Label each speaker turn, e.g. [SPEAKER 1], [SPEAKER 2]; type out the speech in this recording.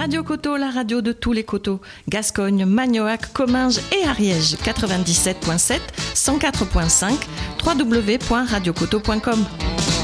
[SPEAKER 1] Radio Coteau, la radio de tous les coteaux. Gascogne, Magnoac, Comminges et Ariège. 97.7, 104.5, www.radiocoteau.com.